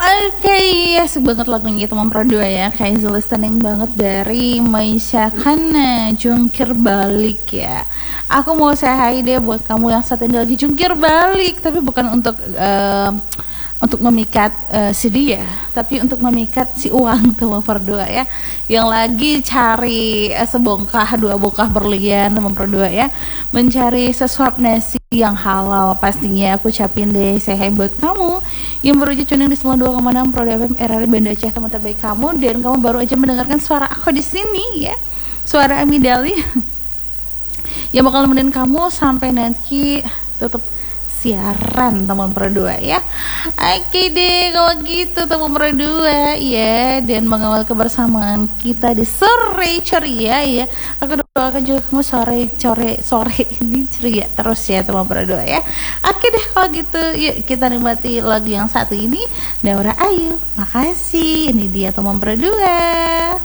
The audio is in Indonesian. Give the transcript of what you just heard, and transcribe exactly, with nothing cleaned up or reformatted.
Oke, yes banget lagunya teman berdua ya. Kayak listening banget dari Maisha Kana, jungkir balik ya. Aku mau say hi deh buat kamu yang saat ini lagi jungkir balik, tapi bukan untuk uh, untuk memikat uh, si dia, tapi untuk memikat si uang teman berdua ya, yang lagi cari uh, sebongkah dua bongkah berlian teman berdua ya, mencari sesuap nasi yang halal pastinya. Aku ucapin deh say hi buat kamu yang baru aja tuning di sembilan puluh dua koma enam Pro F M R R Banda Aceh, teman terbaik kamu, dan kamu baru aja mendengarkan suara aku di sini ya, suara Amidali yang bakal nemenin kamu sampai nanti tutup siaran teman berdua ya. Oke deh kalau gitu teman berdua ya, dan mengawal kebersamaan kita di sore ceria ya. Aku doakan juga kamu sore sore sore ini ceria terus ya teman berdua ya. Oke deh kalau gitu, yuk kita nikmati lagu yang satu ini, Daura Ayu. Makasih, ini dia teman berdua.